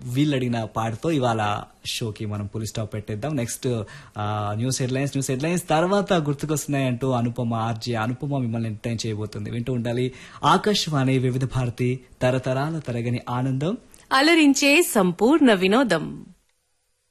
వీళ్ళు అడిగిన పాటతో ఇవాళ షోకి మనం పులి స్టాప్ పెట్టేద్దాం. నెక్స్ట్ న్యూస్ హెడ్లైన్స్ తర్వాత గుర్తుకొస్తున్నాయి అంటూ అనుపమ మిమ్మల్ని ఎంటర్టైన్ చేయబోతుంది. వింటూ ఉండాలి ఆకాశవాణి వివిధ భారతి తరతరాల తరగని ఆనందం అలరించే సంపూర్ణ వినోదం.